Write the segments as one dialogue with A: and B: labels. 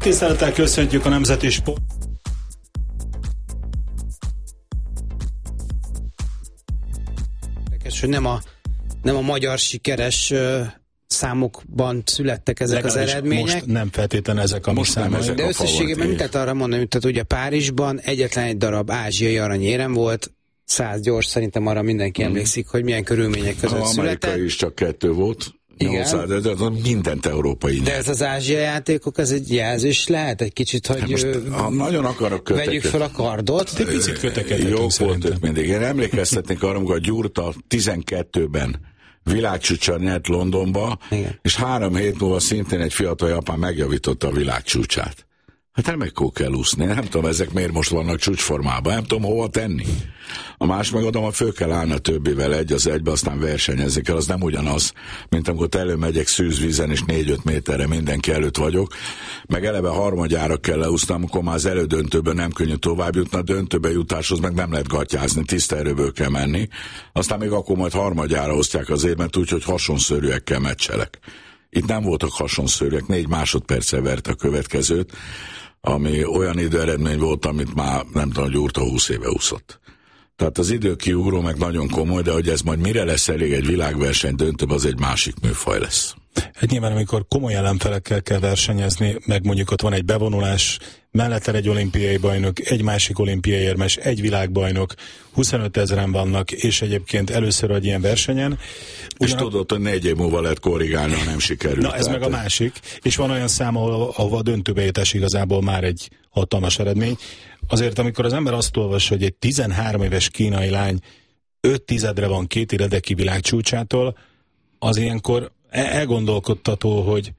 A: Tisztelettel köszöntjük a Nemzeti Sport.
B: Hogy nem a magyar sikeres számokban születtek ezek
A: legalábbis
B: az eredmények.
A: Most nem feltétlenül ezek, amik számolják.
B: De összességében mit lehet arra mondani, tehát ugye Párizsban egyetlen egy darab ázsiai aranyérem volt, 100 gyors, szerintem arra mindenki emlékszik, hogy milyen körülmények között született.
C: Amerikai is csak 2 volt. 800, de mindent európai.
B: De ez az ázsiai játékok, ez egy jelzés lehet egy kicsit, hogy
C: most, nagyon akarok
B: vegyük fel a kardot.
A: Egy picit kötekedhetünk
C: jó
A: szerintem.
C: volt mindig. Én emlékeztetnék arra, amikor a Gyurta 12-ben világcsúcsal nyert Londonba,
B: igen,
C: és 3 hét múlva szintén egy fiatal japán megjavította a világcsúcsát. Hát remekül kell úszni. Nem tudom, ezek miért most vannak csúcsformában. Nem tudom, hova tenni. A más megadom, hogy föl kell állni a többivel egy az egybe, aztán versenyezni kell. Az nem ugyanaz, mint amikor előmegyek szűzvízen, és 4-5 méterre mindenki előtt vagyok. Meg eleve harmadjára kell leúsznom, amikor már az elődöntőben nem könnyű tovább jutni, a döntőbe jutáshoz meg nem lehet gatyázni, tiszta erőből kell menni. Aztán még akkor majd harmadjára osztják az érmet, úgyhogy hasonszörűekkel meccselek. Itt nem voltak hasonszörűek, 4 másodperccel vert a következőt, ami olyan időeredmény volt, amit már nem tudom, Gyurta 20 éve úszott. Tehát az időkiugró meg nagyon komoly, de hogy ez majd mire lesz elég egy világverseny döntőbb, az egy másik műfaj lesz.
A: Hát nyilván, amikor komoly ellenfelekkel kell versenyezni, meg mondjuk ott van egy bevonulás, mellette egy olimpiai bajnok, egy másik olimpiai érmes, egy világbajnok, 25 000-en vannak, és egyébként először egy ilyen versenyen.
C: És tudod, hogy 4 év múlva lehet korrigálni, ha nem sikerült.
A: Na ez meg a másik, és van olyan szám, ahol a döntőbe jutás igazából már egy hatalmas eredmény. Azért, amikor az ember azt olvas, hogy egy 13 éves kínai lány 5/10-re van 2 eredeki világcsúcsától, az ilyenkor elgondolkodtató,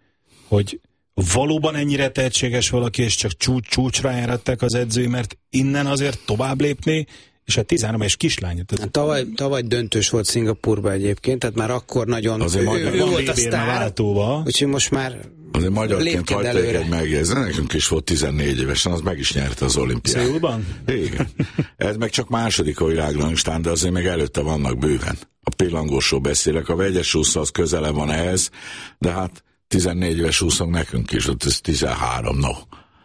A: hogy valóban ennyire tehetséges valaki, és csak csúcsra járatták az edzői, mert innen azért tovább lépni, és a 13 éves kislány.
B: Tavaly döntős volt Szingapurban egyébként, tehát már akkor nagyon ő volt a sztár, úgyhogy most már
C: azért magyarként hagyták egy megjegyzni, nekünk is volt 14 évesen, az meg is nyerte az olimpiát.
A: Széulban?
C: Igen. Ez meg csak második a világrangstán, de azért még előtte vannak bőven. A pillangósról beszélek, a vegyes úszó az közele van ehhez, de hát 14 éves úszónk nekünk is, ott ez 13, no.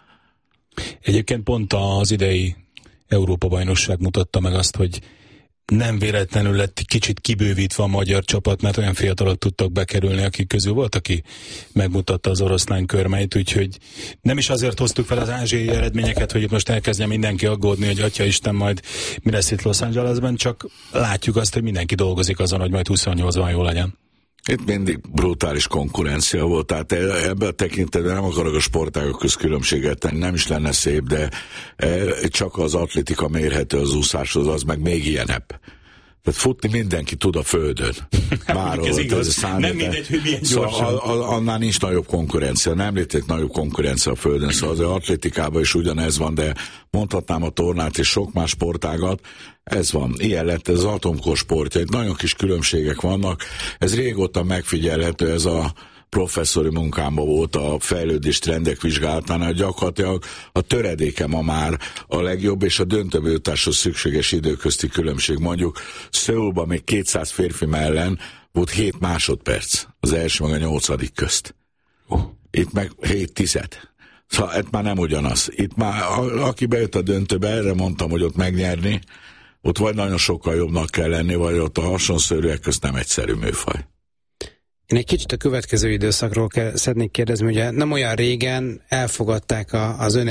A: Egyébként pont az idei Európa-bajnokság mutatta meg azt, hogy nem véletlenül lett kicsit kibővítve a magyar csapat, mert olyan fiatalok tudtak bekerülni, akik közül volt, aki megmutatta az oroszlán körmeit, úgyhogy nem is azért hoztuk fel az ázsiai eredményeket, hogy most elkezdjen mindenki aggódni, hogy atyaisten majd mi lesz itt Los Angelesben, csak látjuk azt, hogy mindenki dolgozik azon, hogy majd 28-ban jó legyen.
C: Itt mindig brutális konkurencia volt, tehát ebben a tekintetben nem akarok a sportágok közt különbséget tenni, nem is lenne szép, de csak az atlétika mérhető az úszáshoz, az meg még ilyenebb. Tehát futni mindenki tud a földön.
A: Ez igaz, nem mindegy, hogy milyen gyorsan.
C: Szóval annál nincs nagyobb konkurencia, nem létezik nagyobb konkurencia a földön, szóval az atlétikában is ugyanez van, de mondhatnám a tornát és sok más sportágat, ez van, ilyen lett ez az atomkor sportja, itt nagyon kis különbségek vannak, ez régóta megfigyelhető, ez a professzori munkámban volt a fejlődés trendek vizsgálatánál, gyakorlatilag a töredéke ma már a legjobb, és a döntőbe jutáshoz szükséges időközti különbség. Mondjuk Szöulban még 200 férfi ellen volt 7 másodperc, az első meg a 8. közt. Itt meg 7/10. Szóval ez már nem ugyanaz. Itt már, aki bejött a döntőbe, erre mondtam, hogy ott megnyerni, ott vagy nagyon sokkal jobbnak kell lenni, vagy ott a hasonszörűek közt nem egyszerű műfaj.
B: Én egy kicsit a következő időszakról szeretnék kérdezni, ugye nem olyan régen elfogadták az ön